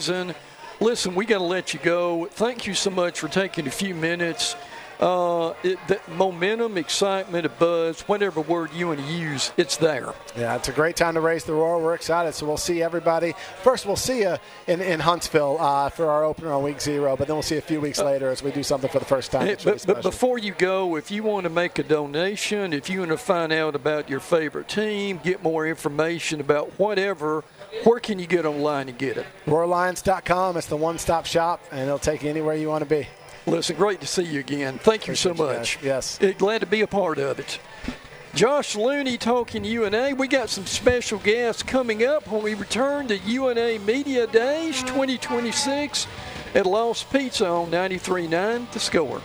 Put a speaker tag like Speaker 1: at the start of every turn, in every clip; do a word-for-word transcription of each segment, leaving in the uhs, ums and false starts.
Speaker 1: season. Listen, we got to let you go. Thank you so much for taking a few minutes. Uh, it, the momentum, excitement, a buzz, whatever word you want to use, it's there.
Speaker 2: Yeah, it's a great time to raise the roar. We're excited, so we'll see everybody. First, we'll see you in, in Huntsville uh, for our opener on week zero, but then we'll see you a few weeks later as we do something for the first time.
Speaker 1: Hey, but, but before you go, if you want to make a donation, if you want to find out about your favorite team, get more information about whatever, where can you get online and get it?
Speaker 2: roar lions dot com. It's the one-stop shop, and it'll take you anywhere you want to be.
Speaker 1: Listen, great to see you again. Thank you so much.
Speaker 2: You yes.
Speaker 1: Glad to be a part of it. Josh Looney talking U N A. We got some special guests coming up when we return to U N A Media Days twenty twenty-six at Lost Pizza on ninety-three point nine The Score.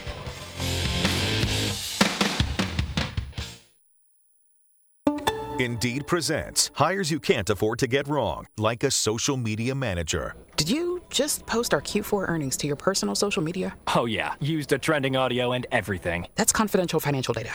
Speaker 3: Indeed presents hires you can't afford to get wrong, like a social media manager.
Speaker 4: Did you just post our Q four earnings to your personal social media?
Speaker 5: Oh, yeah. Used a trending audio and everything.
Speaker 4: That's confidential financial data.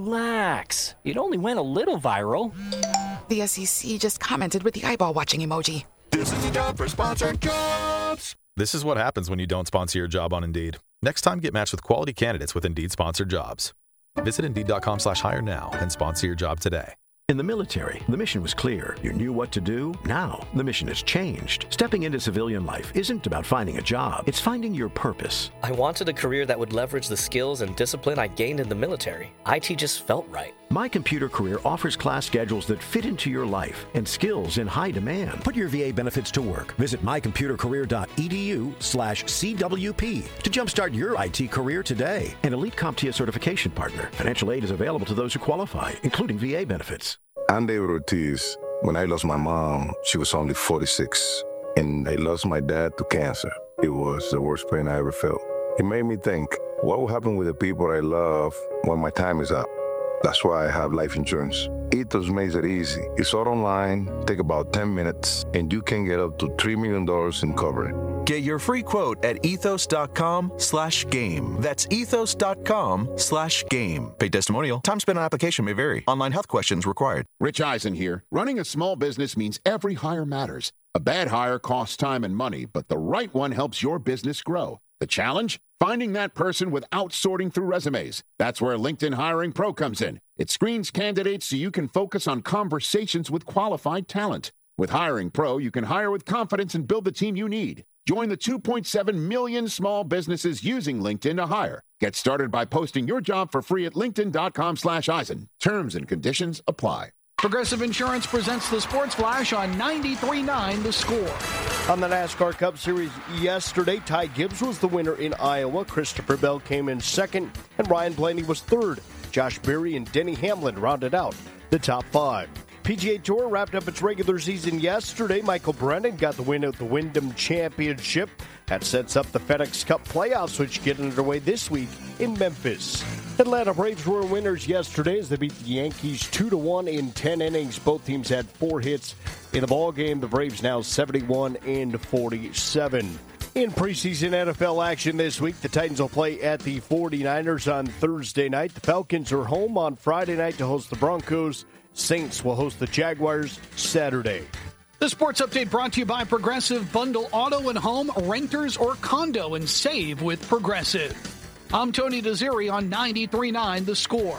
Speaker 5: Relax. It only went a little viral.
Speaker 4: The S E C just commented with the eyeball-watching emoji.
Speaker 6: This is the job for sponsored jobs.
Speaker 3: This is what happens when you don't sponsor your job on Indeed. Next time, get matched with quality candidates with Indeed-sponsored jobs. Visit Indeed.com slash hire now and sponsor your job today.
Speaker 7: In the military, the mission was clear. You knew what to do. Now, the mission has changed. Stepping into civilian life isn't about finding a job. It's finding your purpose.
Speaker 8: I wanted a career that would leverage the skills and discipline I gained in the military. I T just felt right.
Speaker 7: My Computer Career offers class schedules that fit into your life and skills in high demand.
Speaker 9: Put your V A benefits to work. Visit mycomputercareer.edu slash CWP to jumpstart your I T career today.
Speaker 7: An Elite CompTIA certification partner. Financial aid is available to those who qualify, including V A benefits.
Speaker 10: I'm David Ortiz. When I lost my mom, she was only forty-six. And I lost my dad to cancer. It was the worst pain I ever felt. It made me think, what will happen with the people I love when my time is up? That's why I have life insurance. Ethos makes it easy. It's all online, take about ten minutes, and you can get up to three million dollars in coverage.
Speaker 11: Get your free quote at ethos.com slash game. That's ethos.com slash game. Paid testimonial. Time spent on application may vary. Online health questions required.
Speaker 12: Rich Eisen here. Running a small business means every hire matters. A bad hire costs time and money, but the right one helps your business grow. The challenge? Finding that person without sorting through resumes. That's where LinkedIn Hiring Pro comes in. It screens candidates so you can focus on conversations with qualified talent. With Hiring Pro, you can hire with confidence and build the team you need. Join the two point seven million small businesses using LinkedIn to hire. Get started by posting your job for free at linkedin.com slash Eisen. Terms and conditions apply.
Speaker 13: Progressive Insurance presents the Sports Flash on ninety-three point nine The Score.
Speaker 14: On the NASCAR Cup Series yesterday, Ty Gibbs was the winner in Iowa. Christopher Bell came in second, and Ryan Blaney was third. Josh Berry and Denny Hamlin rounded out the top five. P G A Tour wrapped up its regular season yesterday. Michael Brennan got the win at the Wyndham Championship. That sets up the FedEx Cup playoffs, which get underway this week in Memphis. Atlanta Braves were winners yesterday as they beat the Yankees two to one in ten innings. Both teams had four hits in the ballgame. The Braves now seventy-one and forty-seven. In preseason N F L action this week, the Titans will play at the forty-niners on Thursday night. The Falcons are home on Friday night to host the Broncos. Saints will host the Jaguars Saturday.
Speaker 13: The Sports Update brought to you by Progressive. Bundle auto and home, renters, or condo and save with Progressive. I'm Tony Desiri on ninety-three point nine The Score.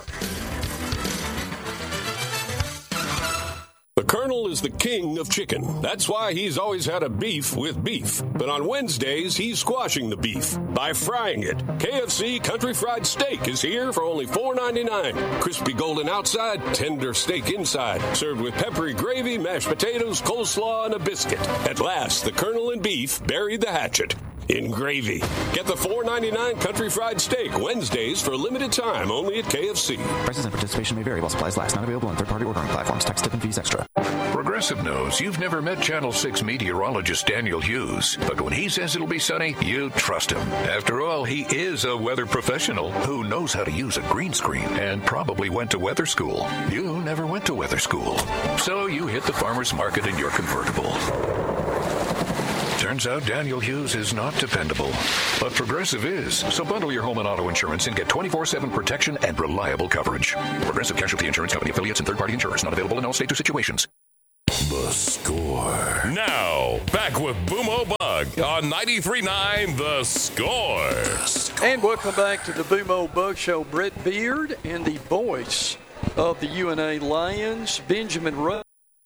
Speaker 15: The Colonel is the king of chicken. That's why he's always had a beef with beef. But on Wednesdays, he's squashing the beef by frying it. K F C Country Fried Steak is here for only four ninety-nine. Crispy golden outside, tender steak inside. Served with peppery gravy, mashed potatoes, coleslaw, and a biscuit. At last, the Colonel and beef buried the hatchet in gravy. Get the four ninety-nine Country Fried Steak Wednesdays for a limited time only at K F C.
Speaker 16: Prices and participation may vary while supplies last. Not available on third-party ordering platforms. Tax, tip, and fees extra.
Speaker 17: Progressive knows you've never met Channel six meteorologist Daniel Hughes, but when he says it'll be sunny, you trust him. After all, he is a weather professional who knows how to use a green screen and probably went to weather school. You never went to weather school, so you hit the farmer's market in your convertible. Turns out Daniel Hughes is not dependable, but Progressive is. So bundle your home and auto insurance and get twenty-four seven protection and reliable coverage. Progressive Casualty Insurance Company affiliates and third-party insurers not available in all states or situations.
Speaker 15: The Score. Now, back
Speaker 18: back with Boomo Bug on ninety-three point nine The Score.
Speaker 1: And welcome back to the Boomo Bug Show. Brett Beard and the voice of the U N A Lions, Benjamin Rudd.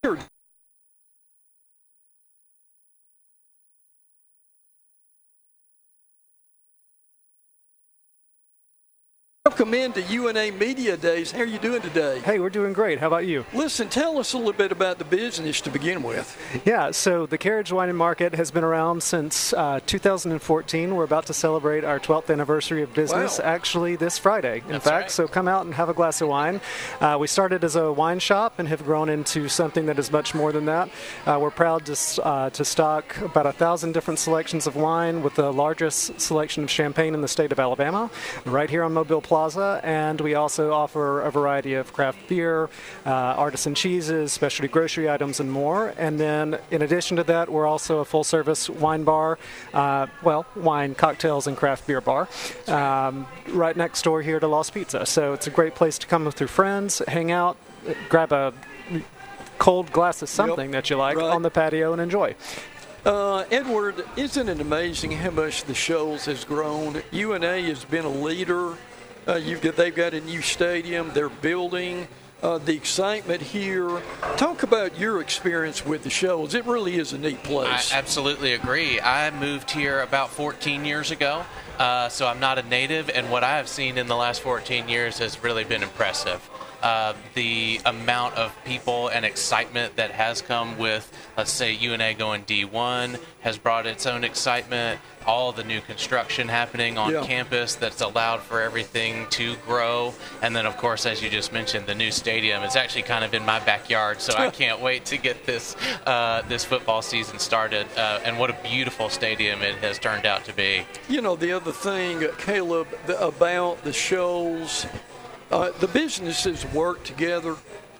Speaker 1: Welcome into U N A Media Days. How are you doing today?
Speaker 19: Hey, we're doing great. How about you?
Speaker 1: Listen, tell us a little bit about the business to begin with.
Speaker 19: Yeah, so the Carriage Wine and Market has been around since uh, two thousand fourteen. We're about to celebrate our twelfth anniversary of business
Speaker 1: Wow.
Speaker 19: actually this Friday, in
Speaker 1: That's
Speaker 19: fact.
Speaker 1: right.
Speaker 19: So come out and have a glass of wine. Uh, we started as a wine shop and have grown into something that is much more than that. Uh, we're proud to, uh, to stock about a thousand different selections of wine with the largest selection of champagne in the state of Alabama, right here on Mobile Plaza, and we also offer a variety of craft beer, uh, artisan cheeses, specialty grocery items, and more. And then, in addition to that, we're also a full-service wine bar, uh, well, wine, cocktails, and craft beer bar, um, right next door here to Lost Pizza. So it's a great place to come with your friends, hang out, grab a cold glass of something
Speaker 1: Yep.
Speaker 19: that you like
Speaker 1: Right.
Speaker 19: on the patio and enjoy.
Speaker 1: Uh, Edward, isn't it amazing how much the Shoals has grown? U N A has been a leader. Uh, you've got, they've got a new stadium. They're building. Uh, the excitement here. Talk about your experience with the Shoals. It really is a neat place.
Speaker 20: I absolutely agree. I moved here about fourteen years ago, uh, so I'm not a native, and what I have seen in the last fourteen years has really been impressive. Uh, the amount of people and excitement that has come with, let's say, U N A going D one has brought its own excitement. All the new construction happening on
Speaker 1: Yeah.
Speaker 20: campus that's allowed for everything to grow. And then, of course, as you just mentioned, the new stadium is actually kind of in my backyard, so I can't wait to get this uh, this football season started. Uh, and what a beautiful stadium it has turned out to be.
Speaker 1: You know, the other thing, Caleb, the, about the Shoals, uh, the businesses work together.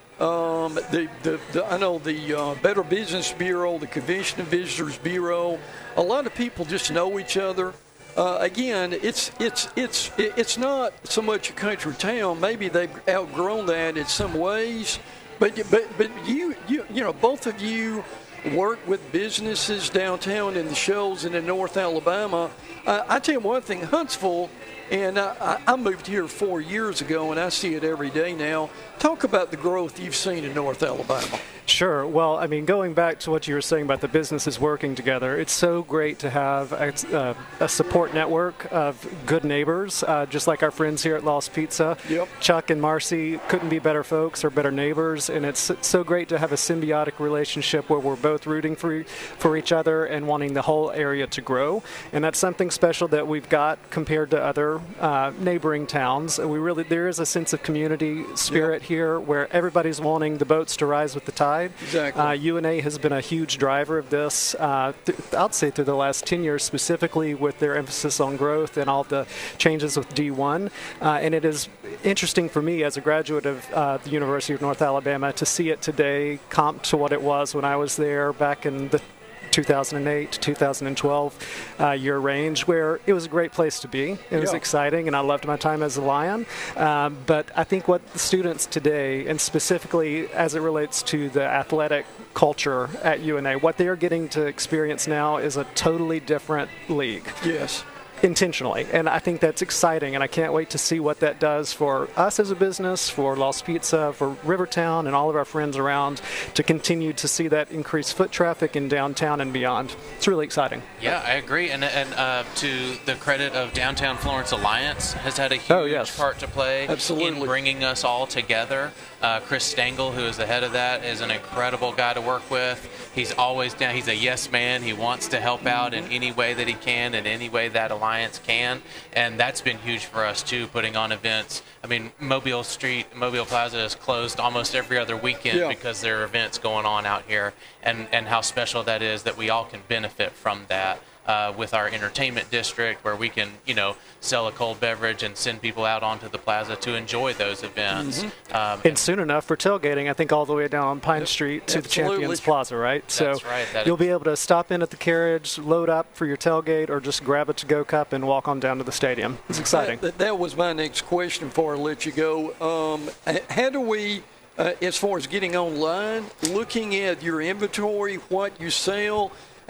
Speaker 1: Um, the, the, the, I know the uh, Better Business Bureau, the Convention and Visitors Bureau, a lot of people just know each other. Uh, again, it's it's it's it's not so much a country town. Maybe they've outgrown that in some ways, but but but you you you know both of you work with businesses downtown in the Shoals and in North Alabama. Uh, I tell you one thing, Huntsville. And I, I moved here four years ago, and I see it every day now. Talk about the growth you've seen in North Alabama.
Speaker 19: Sure. Well, I mean, going back to what you were saying about the businesses working together, it's so great to have a, uh, a support network of good neighbors, uh, just like our friends here at Lost Pizza.
Speaker 1: Yep.
Speaker 19: Chuck and Marcy couldn't be better folks or better neighbors, and it's so great to have a symbiotic relationship where we're both rooting for for each other and wanting the whole area to grow. And that's something special that we've got compared to other uh, neighboring towns. We really there is a sense of community spirit
Speaker 1: Yep.
Speaker 19: here where everybody's wanting the boats to rise with the tide.
Speaker 1: Exactly.
Speaker 19: Uh, U N A has been a huge driver of this, uh, th- I'd say through the last ten years, specifically with their emphasis on growth and all the changes with D one. Uh, and it is interesting for me as a graduate of uh, the University of North Alabama to see it today comp to what it was when I was there back in the two thousand eight to two thousand twelve uh, year range, where it was a great place to be. It was
Speaker 1: Yeah.
Speaker 19: exciting, and I loved my time as a Lion. Um, but I think what the students today, and specifically as it relates to the athletic culture at U N A, what they are getting to experience now is a totally different league.
Speaker 1: Yes.
Speaker 19: Intentionally, and I think that's exciting, and I can't wait to see what that does for us as a business, for Lost Pizza, for Rivertown, and all of our friends around to continue to see that increased foot traffic in downtown and beyond. It's really exciting.
Speaker 20: Yeah, I agree. And and uh, to the credit of Downtown Florence Alliance, has had a huge
Speaker 19: Oh, yes.
Speaker 20: part to play
Speaker 1: Absolutely.
Speaker 20: in bringing us all together. Uh, Chris Stengel, who is the head of that, is an incredible guy to work with. He's always down. He's a yes man. He wants to help out in any way that he can, in any way that Alliance can, and that's been huge for us too. Putting on events. I mean, Mobile Street, Mobile Plaza is closed almost every other weekend
Speaker 1: Yeah.
Speaker 20: because there are events going on out here, and and how special that is that we all can benefit from that. Uh, with our entertainment district, where we can, you know, sell a cold beverage and send people out onto the plaza to enjoy those events.
Speaker 19: Mm-hmm.
Speaker 20: Um,
Speaker 19: and soon enough for tailgating, I think all the way down on Pine Street to
Speaker 20: Absolutely.
Speaker 19: the Champions Plaza, right?
Speaker 20: That's
Speaker 19: so
Speaker 20: right, that
Speaker 19: you'll
Speaker 20: is-
Speaker 19: be able to stop in at the Carriage, load up for your tailgate, or just grab a to-go cup and walk on down to the stadium. It's exciting.
Speaker 1: That, that was my next question before I let you go. Um, h- how do we, uh, as far as getting online, looking at your inventory, what you sell,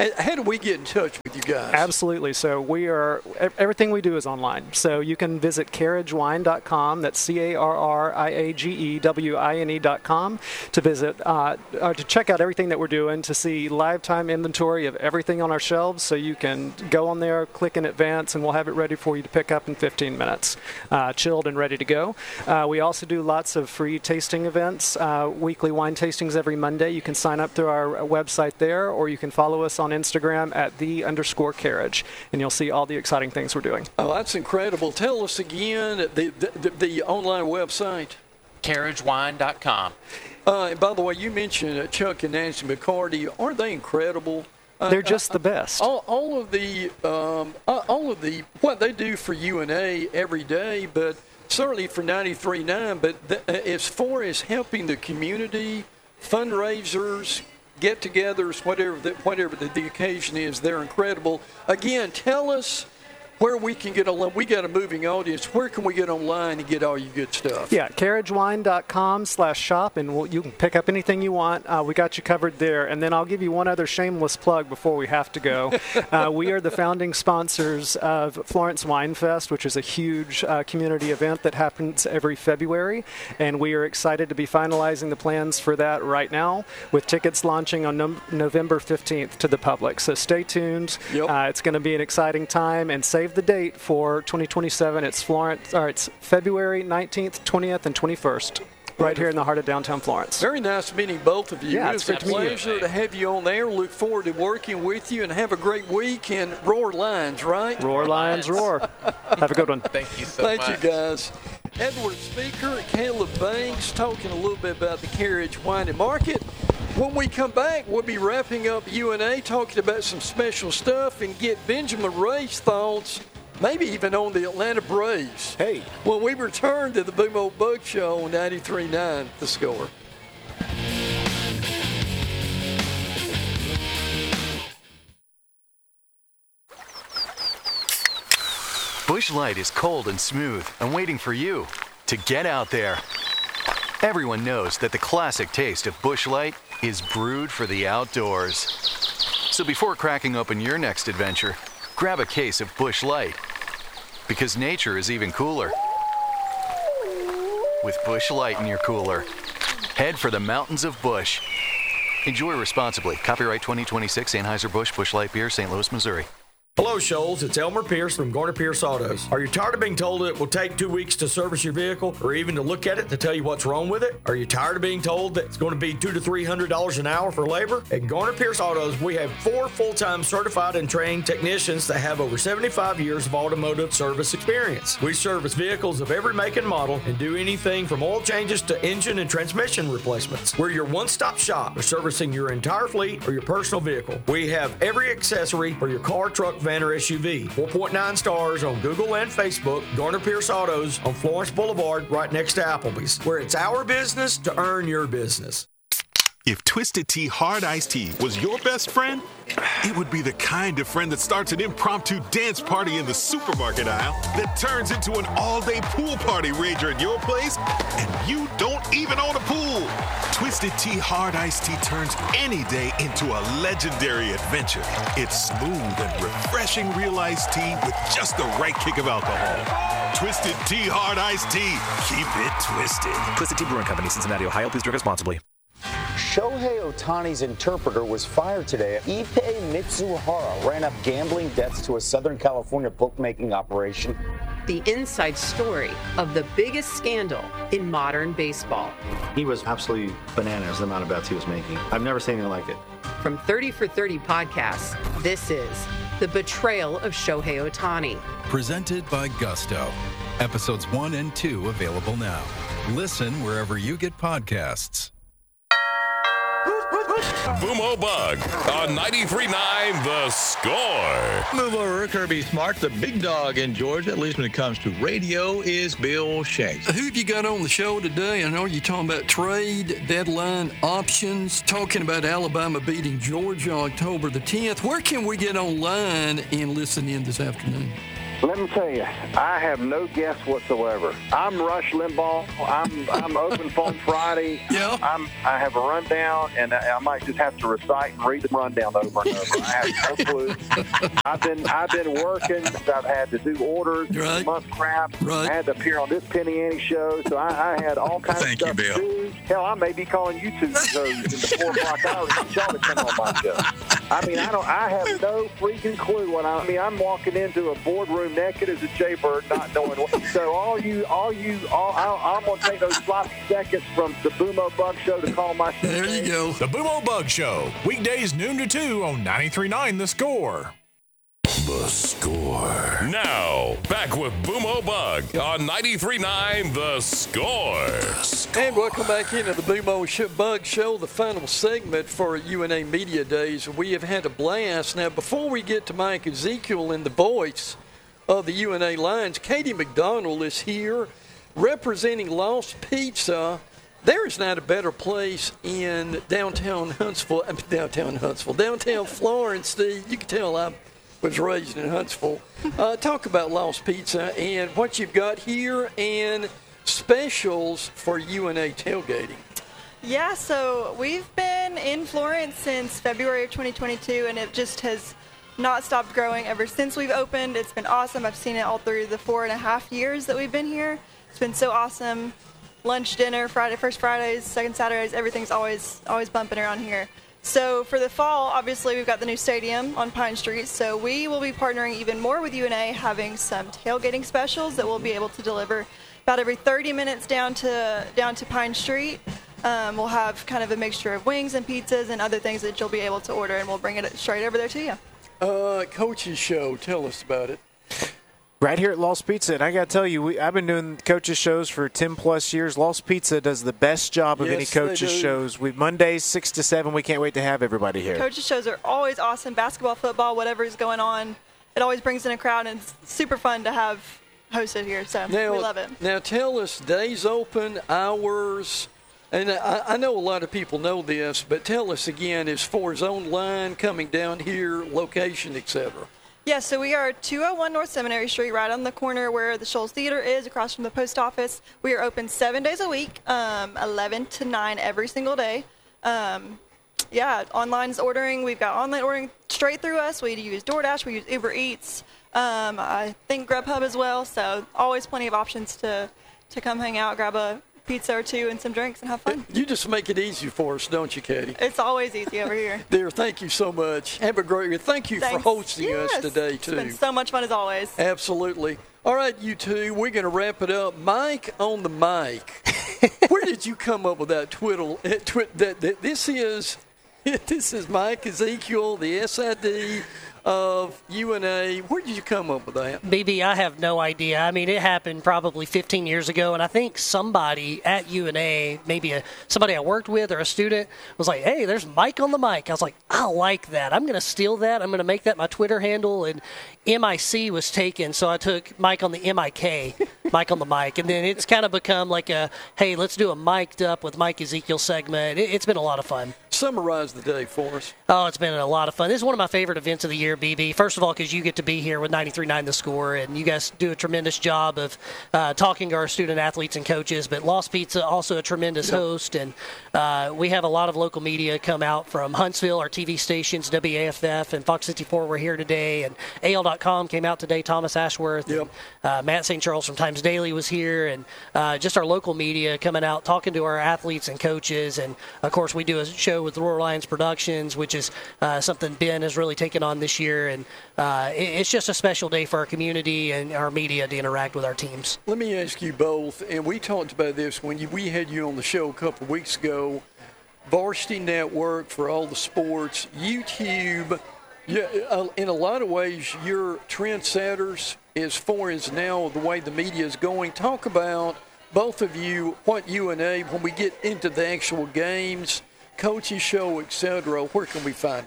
Speaker 1: How do we get in touch with you guys?
Speaker 19: Absolutely. So we are, everything we do is online. So you can visit carriage wine dot com. That's C A R R I A G E W I N E dot com to visit, uh, or to check out everything that we're doing, to see live time inventory of everything on our shelves. So you can go on there, click in advance, and we'll have it ready for you to pick up in fifteen minutes, uh, chilled and ready to go. Uh, we also do lots of free tasting events, uh, weekly wine tastings every Monday. You can sign up through our website there, or you can follow us on Instagram at the underscore carriage, and you'll see all the exciting things we're doing.
Speaker 1: Oh, that's incredible. Tell us again the, the, the online website.
Speaker 20: carriage wine dot com.
Speaker 1: Uh, and by the way, you mentioned uh, Chuck and Nancy McCarty. Aren't they incredible? Uh,
Speaker 19: They're just
Speaker 1: uh,
Speaker 19: the best.
Speaker 1: All, all of the, um, all of the, what they do for U N A every day, but certainly for ninety-three point nine. But the, as far as helping the community, fundraisers, get-togethers, whatever the, whatever the, the occasion is, they're incredible. Again, tell us where we can get online. We got a moving audience. Where can we get online and get all your good stuff?
Speaker 19: Yeah, carriage wine dot com slash shop, and we'll, you can pick up anything you want. Uh, we got you covered there. And then I'll give you one other shameless plug before we have to go. uh, we are the founding sponsors of Florence Wine Fest, which is a huge uh, community event that happens every February. And we are excited to be finalizing the plans for that right now, with tickets launching on no- November fifteenth to the public. So stay tuned.
Speaker 1: Yep.
Speaker 19: Uh, it's going to be an exciting time, and save the date for twenty twenty-seven. It's Florence, or it's February nineteenth, twentieth, and twenty-first, right here in the heart of downtown Florence.
Speaker 1: Very nice meeting both of you.
Speaker 19: Yeah,
Speaker 1: it
Speaker 19: it's
Speaker 1: was a
Speaker 19: great to meet you.
Speaker 1: pleasure to have you on there. Look forward to working with you, and have a great week. And roar Lions, right?
Speaker 19: Roar Lions, roar. Have a good one.
Speaker 20: Thank you so
Speaker 1: Thank
Speaker 20: much.
Speaker 1: you, guys. Edward Speaker, Caleb Banks, talking a little bit about the Carriage Wine and Market. When we come back, we'll be wrapping up U N A, talking about some special stuff, and get Benjamin Ray's thoughts, maybe even on the Atlanta Braves.
Speaker 2: Hey.
Speaker 1: When we return to the Boom Old Bug Show on ninety-three point nine, The Score.
Speaker 21: Busch Light is cold and smooth and waiting for you to get out there. Everyone knows that the classic taste of Busch Light is brewed for the outdoors. So before cracking open your next adventure, grab a case of Busch Light, because nature is even cooler with Busch Light in your cooler. Head for the mountains of Busch. Enjoy responsibly. Copyright twenty twenty-six Anheuser-Busch Busch Light Beer, Saint Louis, Missouri.
Speaker 22: Hello, Shoals. It's Elmer Pierce from Garner Pierce Autos. Are you tired of being told it will take two weeks to service your vehicle, or even to look at it to tell you what's wrong with it? Are you tired of being told that it's going to be two to three hundred dollars an hour for labor? At Garner Pierce Autos, we have four full-time certified and trained technicians that have over seventy-five years of automotive service experience. We service vehicles of every make and model and do anything from oil changes to engine and transmission replacements. We're your one-stop shop for servicing your entire fleet or your personal vehicle. We have every accessory for your car, truck, van, or S U V. four point nine stars on Google and Facebook. Garner Pierce Autos on Florence Boulevard, right next to Applebee's, where it's our business to earn your business.
Speaker 23: If Twisted Tea Hard Iced Tea was your best friend, it would be the kind of friend that starts an impromptu dance party in the supermarket aisle that turns into an all-day pool party rager at your place, and you don't even own a pool. Twisted Tea Hard Iced Tea turns any day into a legendary adventure. It's smooth and refreshing real iced tea with just the right kick of alcohol. Twisted Tea Hard Iced Tea. Keep it twisted.
Speaker 16: Twisted Tea Brewing Company, Cincinnati, Ohio. Please drink responsibly.
Speaker 24: Shohei Ohtani's interpreter was fired today. Ippei Mitsuhara ran up gambling debts to a Southern California bookmaking operation.
Speaker 25: The inside story of the biggest scandal in modern baseball.
Speaker 26: He was absolutely bananas, the amount of bets he was making. I've never seen anything like it.
Speaker 25: From thirty for thirty podcasts, this is The Betrayal of Shohei Ohtani.
Speaker 27: Presented by Gusto. Episodes one and two available now. Listen wherever you get podcasts.
Speaker 18: Boomo Bug on ninety-three point nine The Score.
Speaker 28: Move over, Kirby Smart. The big dog in Georgia, at least when it comes to radio, is Bill Shanks.
Speaker 1: Who have you got on the show today? I know you're talking about trade, deadline, options, talking about Alabama beating Georgia October the tenth. Where can we get online and listen in this afternoon?
Speaker 3: Let me tell you, I have no guess whatsoever. I'm Rush Limbaugh. I'm I'm open phone Friday.
Speaker 1: Yeah.
Speaker 3: I'm I have a rundown, and I, I might just have to recite and read the rundown over and over. I have no clue. I've been I've been working. I've had to do orders,
Speaker 1: right.
Speaker 3: month crap.
Speaker 1: Right.
Speaker 3: I had to appear on this Penny Ante show, so I, I had all kinds
Speaker 28: Thank
Speaker 3: of
Speaker 28: you,
Speaker 3: stuff
Speaker 28: Bill.
Speaker 3: to do. Hell, I may be calling you two shows in the four o'clock hour to get y'all to come on my show. I mean, I don't. I have no freaking clue what I, I mean. I'm walking into a boardroom naked as a jaybird, not knowing what. So all you, all you, all I, I'm gonna take those sloppy seconds from the Boomo Bug Show to call my show.
Speaker 1: There you go.
Speaker 4: The Boomo Bug Show, weekdays noon to two on ninety-three point nine The Score.
Speaker 18: The Score. Now, back with Boomo Bug on ninety-three point nine The Score.
Speaker 1: And welcome back into the Boomo Sh- Bug Show, the final segment for U N A Media Days. We have had a blast. Now, before we get to Mike Ezekiel and the voice of the U N A Lions, Katie McDonald is here representing Lost Pizza. There is not a better place in downtown Huntsville, I mean, downtown Huntsville, downtown Florence, Steve. You can tell I was raised in Huntsville. Uh, talk about Lost Pizza and what you've got here and specials for U N A tailgating.
Speaker 5: Yeah, so we've been in Florence since February of twenty twenty-two, and it just has not stopped growing ever since we've opened. It's been awesome. I've seen it all through the four and a half years that we've been here. It's been so awesome. Lunch, dinner, Friday, first Fridays, second Saturdays, everything's always always bumping around here. So for the fall, obviously, we've got the new stadium on Pine Street, so we will be partnering even more with U N A, having some tailgating specials that we'll be able to deliver about every thirty minutes down to down to Pine Street. Um, we'll have kind of a mixture of wings and pizzas and other things that you'll be able to order, and we'll bring it straight over there to you.
Speaker 1: Uh, Coach's Show, tell us about it.
Speaker 6: Right here at Lost Pizza, and I got to tell you, we, I've been doing coaches shows for ten plus years. Lost Pizza does the best job of
Speaker 5: Yes,
Speaker 6: any coaches
Speaker 5: they do.
Speaker 6: shows. We Mondays six to seven. We can't wait to have everybody here.
Speaker 5: Coaches' shows are always awesome. Basketball, football, whatever is going on, it always brings in a crowd, and it's super fun to have hosted here. So
Speaker 1: Now,
Speaker 5: we love it.
Speaker 1: Now tell us days open, hours, and I, I know a lot of people know this, but tell us again as far as online, coming down here, location, et cetera.
Speaker 5: Yeah, so we are two oh one North Seminary Street, right on the corner where the Shoals Theater is, across from the post office. We are open seven days a week, um, eleven to nine every single day. Um, yeah, online's ordering. We've got online ordering straight through us. We use DoorDash. We use Uber Eats. Um, I think Grubhub as well. So always plenty of options to, to come hang out, grab a pizza or two and some drinks and have fun.
Speaker 1: You just make it easy for us, don't you, Katie?
Speaker 5: It's always easy over here.
Speaker 1: Dear, thank you so much. Have a great Thank you
Speaker 5: Thanks.
Speaker 1: for hosting
Speaker 5: Yes.
Speaker 1: us today, too.
Speaker 5: It's been so much fun as always.
Speaker 1: Absolutely. All right, you two, we're going to wrap it up. Mike on the mic. Where did you come up with that twiddle? eh, Twi- that, that this is this is Mike Ezekiel, the S I D of U N A. Where did you come up with that?
Speaker 7: B B, I have no idea. I mean, it happened probably fifteen years ago, and I think somebody at U N A, maybe a, somebody I worked with or a student, was like, hey, there's Mike on the mic. I was like, I like that. I'm going to steal that. I'm going to make that my Twitter handle, and M I C was taken, so I took Mike on the M I K, Mike on the mic, and then it's kind of become like a, hey, let's do a mic'd up with Mike Ezekiel segment. It, it's been a lot of fun.
Speaker 1: Summarize the day for us.
Speaker 7: Oh, it's been a lot of fun. This is one of my favorite events of the year, B B. First of all, because you get to be here with ninety-three point nine The Score, and you guys do a tremendous job of uh, talking to our student athletes and coaches. But Lost Pizza, also a tremendous
Speaker 1: Yep.
Speaker 7: host, and uh, we have a lot of local media come out from Huntsville, our T V stations, W A F F and Fox sixty-four were here today, and A L dot com came out today, Thomas Ashworth.
Speaker 1: Yep.
Speaker 7: And, uh, Matt Saint Charles from Times Daily was here, and uh, just our local media coming out, talking to our athletes and coaches. And, of course, we do a show with Roar Lions Productions, which is uh, something Ben has really taken on this year. And uh, it, it's just a special day for our community and our media to interact with our teams.
Speaker 1: Let me ask you both, and we talked about this when you, we had you on the show a couple of weeks ago. Varsity Network for all the sports, YouTube. Yeah, uh, in a lot of ways, you're trendsetters as far as now the way the media is going. Talk about, both of you, what U N A, when we get into the actual games, coaching show, et cetera, where can we find it?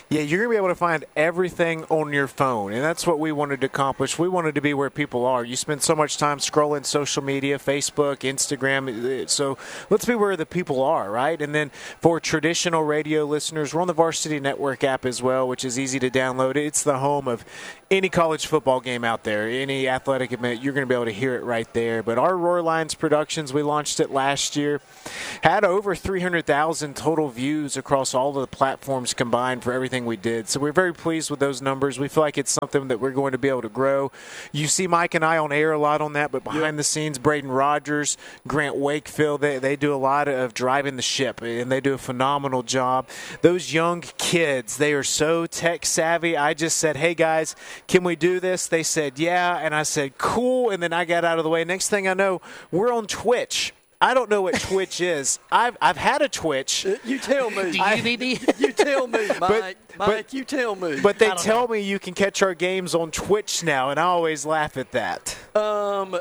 Speaker 6: Yeah, you're going to be able to find everything on your phone, and that's what we wanted to accomplish. We wanted to be where people are. You spend so much time scrolling social media, Facebook, Instagram, so let's be where the people are, right? And then for traditional radio listeners, we're on the Varsity Network app as well, which is easy to download. It's the home of any college football game out there, any athletic event, you're going to be able to hear it right there. But our Roar Lines Productions, we launched it last year, had over three hundred thousand total views across all of the platforms combined for everything we did. So we're very pleased with those numbers. We feel like it's something that we're going to be able to grow. You see Mike and I on air a lot on that, but behind yep. the scenes, Braden Rogers, Grant Wakefield, they, they do a lot of driving the ship, and they do a phenomenal job. Those young kids, they are so tech savvy. I just said, hey, guys, can we do this? They said, yeah, and I said, cool, and then I got out of the way. Next thing I know, we're on Twitch. I don't know what Twitch is. I've I've had a Twitch.
Speaker 1: You tell me.
Speaker 7: Do you, B B?
Speaker 1: You tell me, Mike.
Speaker 6: But,
Speaker 1: Mike,
Speaker 6: but,
Speaker 1: you tell me.
Speaker 6: But they tell know. me you can catch our games on Twitch now, and I always laugh at that.
Speaker 1: Um,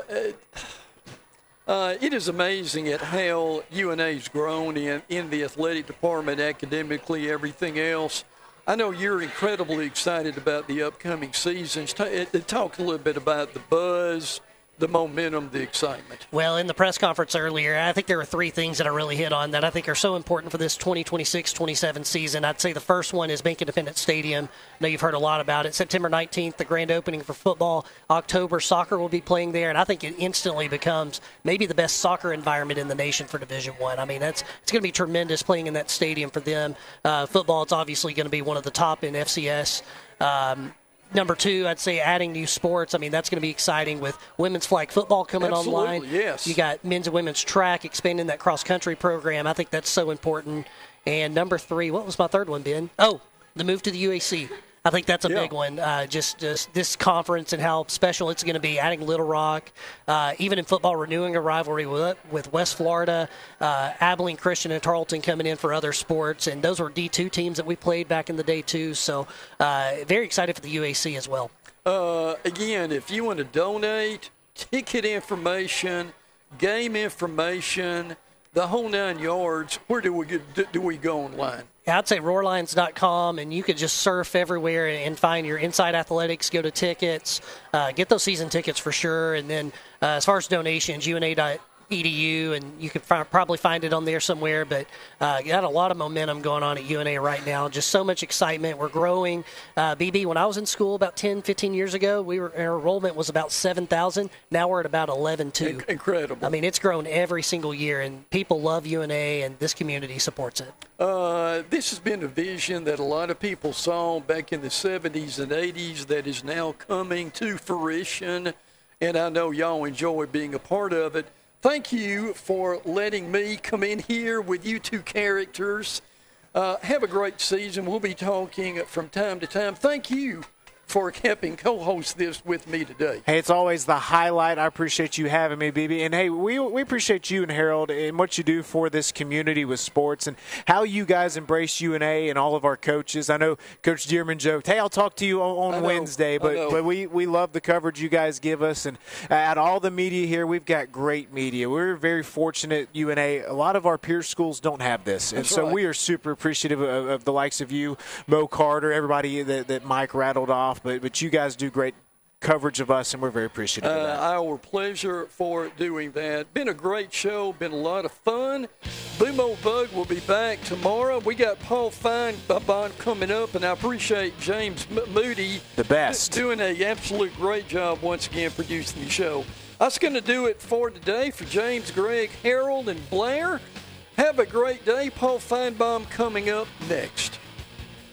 Speaker 1: uh, it is amazing at how U N A's grown in, in the athletic department, academically, everything else. I know you're incredibly excited about the upcoming seasons. Talk a little bit about the buzz, the momentum, the excitement.
Speaker 7: Well, in the press conference earlier, I think there were three things that I really hit on that I think are so important for this twenty twenty-six twenty-seven season. I'd say the first one is Bank Independent Stadium. I know you've heard a lot about it. September nineteenth, the grand opening for football. October, soccer will be playing there, and I think it instantly becomes maybe the best soccer environment in the nation for Division One. I. I mean, that's it's going to be tremendous playing in that stadium for them. Uh, football, it's obviously going to be one of the top in F C S. Um, Number two, I'd say adding new sports. I mean, that's going to be exciting with women's flag football coming
Speaker 1: Absolutely,
Speaker 7: online.
Speaker 1: Yes.
Speaker 7: You got men's and women's track, expanding that cross-country program. I think that's so important. And number three, what was my third one, Ben? Oh, the move to the U A C. I think that's a yeah. big one. Uh, just, just this conference and how special it's going to be, adding Little Rock, uh, even in football, renewing a rivalry with, with West Florida, uh, Abilene Christian and Tarleton coming in for other sports. And those were D two teams that we played back in the day, too. So uh, very excited for the U A C as well.
Speaker 1: Uh, again, if you want to donate, ticket information, game information, the whole nine yards, where do we get, do we go online?
Speaker 7: I'd say roar lines dot com, and you could just surf everywhere and find your Inside Athletics, go to tickets, uh, get those season tickets for sure. And then uh, as far as donations, U N A dot E D U, and you could fi- probably find it on there somewhere. But uh, got a lot of momentum going on at U N A right now. Just so much excitement. We're growing. Uh, B B, when I was in school about ten, fifteen years ago, we were our enrollment was about seven thousand. Now we're at about eleven two.
Speaker 1: In- incredible.
Speaker 7: I mean, it's grown every single year, and people love U N A, and this community supports it.
Speaker 1: Uh, this has been a vision that a lot of people saw back in the seventies and eighties that is now coming to fruition, and I know y'all enjoy being a part of it. Thank you for letting me come in here with you two characters. Uh, have a great season. We'll be talking from time to time. Thank you for helping co-host this with me today.
Speaker 6: Hey, it's always the highlight. I appreciate you having me, B B. And, hey, we we appreciate you and Harold and what you do for this community with sports and how you guys embrace U N A and all of our coaches. I know Coach Dearman joked, hey, I'll talk to you on, on Wednesday, but, but we, we love the coverage you guys give us. And at all the media here, we've got great media. We're very fortunate, U N A. A lot of our peer schools don't have this. And
Speaker 1: That's
Speaker 6: so
Speaker 1: right.
Speaker 6: we are super appreciative of, of the likes of you, Mo Carter, everybody that, that Mike rattled off. But but you guys do great coverage of us, and we're very appreciative
Speaker 1: uh,
Speaker 6: of that.
Speaker 1: Our pleasure for doing that. Been a great show. Been a lot of fun. Boomo Bug will be back tomorrow. We got Paul Feinbaum coming up, and I appreciate James M- Moody.
Speaker 6: The best.
Speaker 1: Doing an absolute great job once again producing the show. That's going to do it for today. For James, Greg, Harold, and Blair, have a great day. Paul Feinbaum coming up next.